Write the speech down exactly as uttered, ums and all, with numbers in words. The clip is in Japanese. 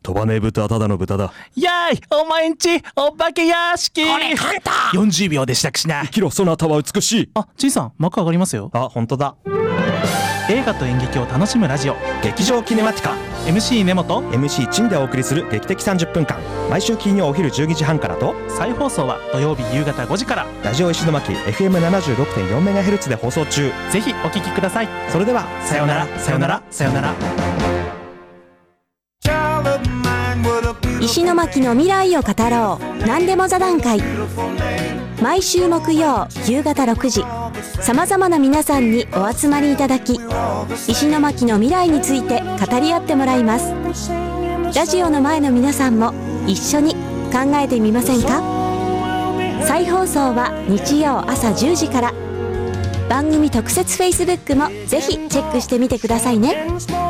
飛ばねえ豚はただの豚だ。 やーい、お前んちお化け屋敷。 これ簡単。 よんじゅうびょうで支度しな。 生きろ、そなたは美しい。 あ、じいさん、幕上がりますよ。 あ、本当だ。 映画と演劇を楽しむラジオ、 劇場キネマティカ。 エムシー 根本。 エムシー チンでお送りする劇的さんじゅっぷんかん、毎週金曜お昼じゅうにじはんからと、 再放送は土曜日夕方ごじから。 ラジオ石巻 エフエムななじゅうろくてんよんメガヘルツ で放送中。 ぜひお聞きください。 それではさようなら、さようなら、さようなら。 石巻の未来を語ろう、何でも座談会。毎週木曜夕方ろくじ、さまざまな皆さんにお集まりいただき、石巻の未来について語り合ってもらいます。ラジオの前の皆さんも一緒に考えてみませんか？再放送は日曜朝じゅうじから。番組特設 フェイスブック もぜひチェックしてみてくださいね。